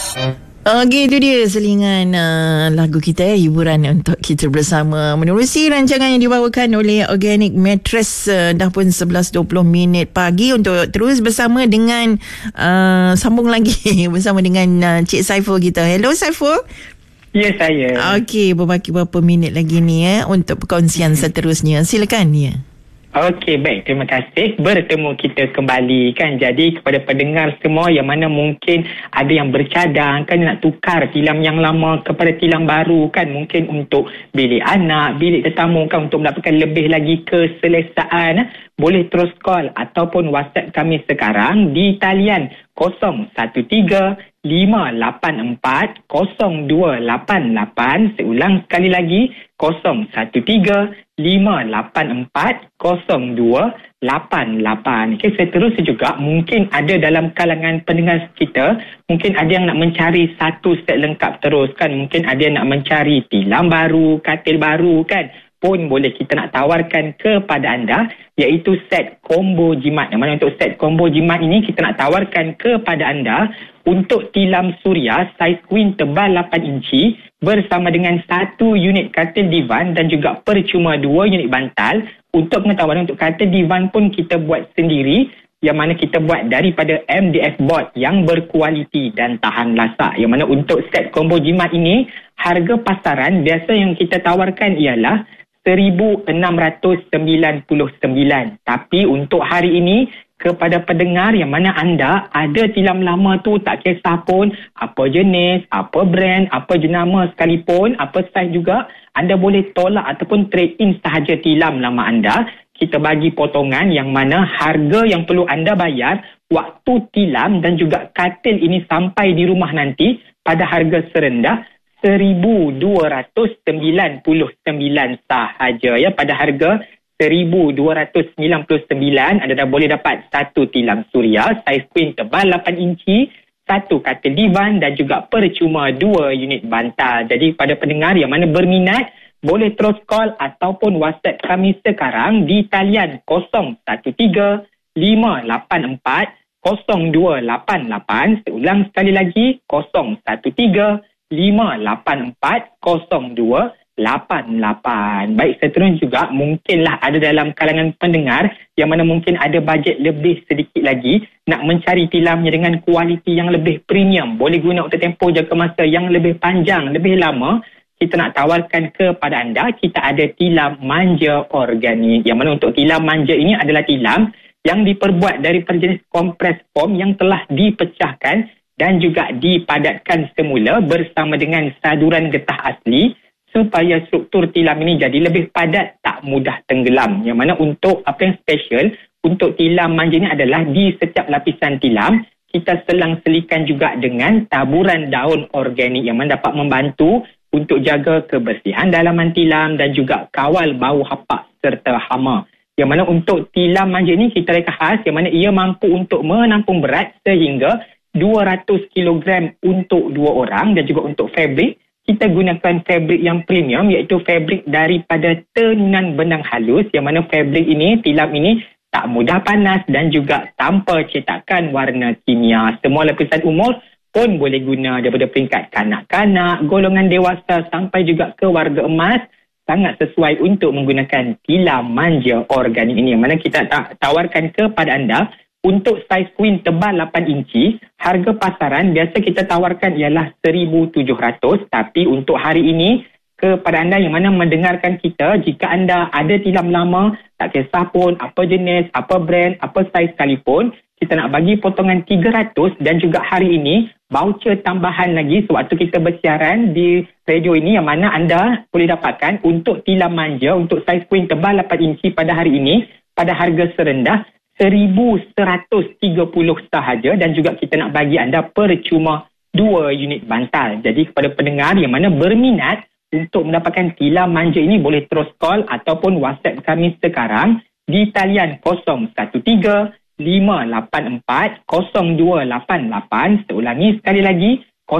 Okey, itu dia selingan lagu kita hiburan untuk kita bersama menerusi rancangan yang dibawakan oleh Organic Mattress. Dah pun 11.20 pagi untuk terus bersama dengan sambung lagi bersama dengan Cik Saiful kita. Hello Saiful. Ya, saya. Okey, berbaki berapa minit lagi ni untuk perkongsian seterusnya. Silakan ya. Okey, baik. Terima kasih. Bertemu kita kembali kan. Jadi kepada pendengar semua yang mana mungkin ada yang bercadang kan nak tukar tilam yang lama kepada tilam baru kan. Mungkin untuk bilik anak, bilik tetamu kan, untuk mendapatkan lebih lagi keselesaan. Boleh terus call ataupun WhatsApp kami sekarang di talian 013-584-0288. Seulang sekali lagi 013-584-0288. Okay, seterusnya juga mungkin ada dalam kalangan pendengar kita, mungkin ada yang nak mencari satu set lengkap terus kan. Mungkin ada yang nak mencari tilam baru, katil baru kan. Pun boleh kita nak tawarkan kepada anda, iaitu set combo jimat. Yang mana untuk set combo jimat ini kita nak tawarkan kepada anda untuk tilam suria saiz queen tebal 8 inci bersama dengan 1 unit katil divan dan juga percuma 2 unit bantal. Untuk pengetahuan, untuk katil divan pun kita buat sendiri, yang mana kita buat daripada MDF board yang berkualiti dan tahan lasak. Yang mana untuk set combo jimat ini, harga pasaran biasa yang kita tawarkan ialah RM1,699. Tapi untuk hari ini, kepada pendengar yang mana anda ada tilam lama tu, tak kisah pun apa jenis, apa brand, apa jenama sekalipun, apa saiz juga, anda boleh tolak ataupun trade in sahaja tilam lama anda. Kita bagi potongan yang mana harga yang perlu anda bayar waktu tilam dan juga katil ini sampai di rumah nanti pada harga serendah RM1,299 sahaja ya. Pada harga RM1,299 anda dah boleh dapat satu tilam suria saiz queen tebal 8 inci, satu katil divan dan juga percuma 2 unit bantal. Jadi pada pendengar yang mana berminat, boleh terus call ataupun WhatsApp kami sekarang di talian 013-584-0288. Seulang sekali lagi 013-584-0288. Baik, seterusnya juga mungkinlah ada dalam kalangan pendengar yang mana mungkin ada bajet lebih sedikit lagi, nak mencari tilamnya dengan kualiti yang lebih premium, boleh guna untuk tempoh jangka masa yang lebih panjang, lebih lama. Kita nak tawarkan kepada anda, kita ada tilam manja organik. Yang mana untuk tilam manja ini adalah tilam yang diperbuat dari jenis kompres foam yang telah dipecahkan dan juga dipadatkan semula bersama dengan saduran getah asli supaya struktur tilam ini jadi lebih padat, tak mudah tenggelam. Yang mana untuk apa yang special untuk tilam manja ini adalah di setiap lapisan tilam kita selang-selikan juga dengan taburan daun organik yang mana dapat membantu untuk jaga kebersihan dalaman tilam dan juga kawal bau hapak serta hama. Yang mana untuk tilam manja ini kita reka khas, yang mana ia mampu untuk menampung berat sehingga 200 kg untuk 2 orang. Dan juga untuk fabrik, kita gunakan fabrik yang premium, iaitu fabrik daripada tenunan benang halus. Yang mana fabrik ini, tilam ini tak mudah panas dan juga tanpa cetakan warna kimia. Semua lapisan umur pun boleh guna, daripada peringkat kanak-kanak, golongan dewasa sampai juga ke warga emas. Sangat sesuai untuk menggunakan tilam manja organik ini. Yang mana kita tawarkan kepada anda untuk saiz queen tebal 8 inci, harga pasaran biasa kita tawarkan ialah RM1,700. Tapi untuk hari ini, kepada anda yang mana mendengarkan kita, jika anda ada tilam lama, tak kisah pun apa jenis, apa brand, apa saiz sekalipun, kita nak bagi potongan RM300. Dan juga hari ini voucher tambahan lagi sewaktu kita bersiaran di radio ini, yang mana anda boleh dapatkan untuk tilam manja untuk saiz queen tebal 8 inci pada hari ini pada harga serendah RM1,130 sahaja. Dan juga kita nak bagi anda percuma 2 unit bantal. Jadi kepada pendengar yang mana berminat untuk mendapatkan tilam manja ini, boleh terus call ataupun WhatsApp kami sekarang di talian 013-584-0288. Seulangi sekali lagi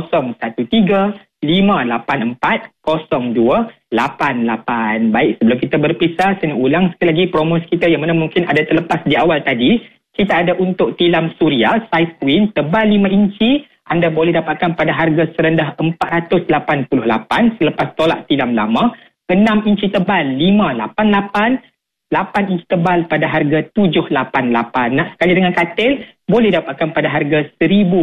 013-584-0288. Baik, sebelum kita berpisah, saya nak ulang sekali lagi promosi kita yang mana mungkin ada terlepas di awal tadi. Kita ada untuk tilam suria saiz queen tebal 5 inci, anda boleh dapatkan pada harga serendah RM488 selepas tolak tilam lama. 6 inci tebal RM588, 8 inci tebal pada harga RM788. Nak sekali dengan katil, boleh dapatkan pada harga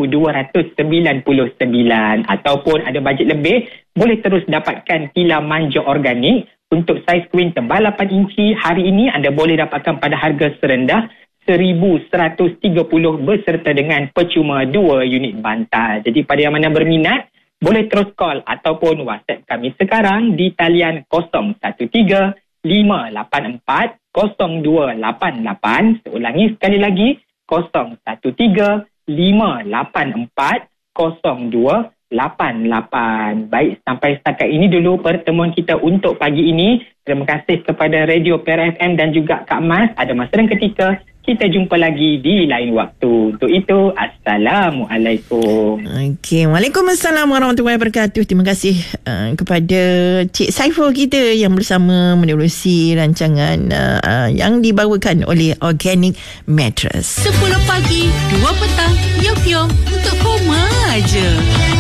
RM1,299. Ataupun ada bajet lebih, boleh terus dapatkan tilam manja organik. Untuk saiz queen tebal 8 inci, hari ini anda boleh dapatkan pada harga serendah RM1,130 beserta dengan percuma 2 unit bantal. Jadi pada yang mana berminat, boleh terus call ataupun WhatsApp kami sekarang di talian 013-584-0288. Seulangi sekali lagi, 013-584-0288. Baik, sampai setakat ini dulu pertemuan kita untuk pagi ini. Terima kasih kepada Radio Perak FM dan juga Kak Mas. Ada masa dan ketika kita jumpa lagi di lain waktu. Untuk itu, Assalamualaikum. Okey, Waalaikumsalam warahmatullahi wabarakatuh. Terima kasih kepada Cik Saiful kita yang bersama menerusi rancangan yang dibawakan oleh Organic Mattress. 10 pagi, 2 petang, Yok-Yok untuk koma aja.